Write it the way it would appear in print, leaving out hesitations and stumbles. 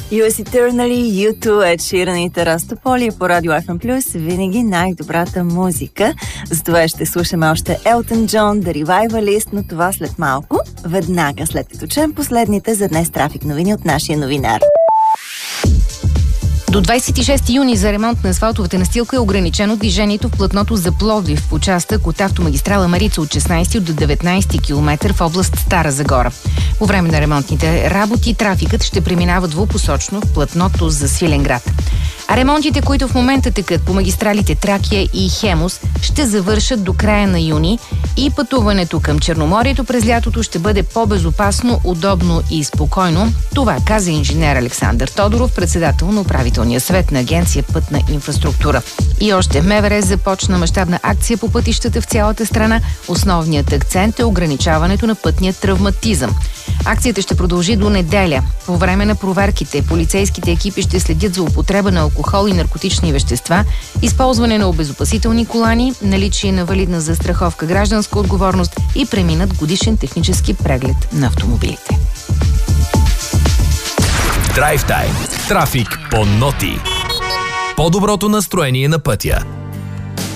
US Eternally, U2, Ed Sheeran и Тарас Тополи по Радио FM+, винаги най-добрата музика. Затова ще слушаме още Елтън Джон, The Revivalist, но това след малко, веднага след като чуем последните за днес трафик новини от нашия новинар. До 26 юни за ремонт на асфалтовата настилка е ограничено движението в платното за Пловдив в участък от автомагистрала Марица от 16 до 19 км в област Стара Загора. По време на ремонтните работи трафикът ще преминава двупосочно в платното за Свиленград. А ремонтите, които в момента текат по магистралите Тракия и Хемус, ще завършат до края на юни и пътуването към Черноморието през лятото ще бъде по-безопасно, удобно и спокойно. Това каза инженер Александър Тодоров, председател на управителния съвет на Агенция Пътна инфраструктура. И още МВР започна мащабна акция по пътищата в цялата страна. Основният акцент е ограничаването на пътния травматизъм. Акцията ще продължи до неделя. По време на проверките полицейските екипи ще следят за употреба на алкохол и наркотични вещества, използване на обезопасителни колани, наличие на валидна застраховка, гражданска отговорност и преминат годишен технически преглед на автомобилите. Драйв тайм. Трафик по ноти. По-доброто настроение на пътя.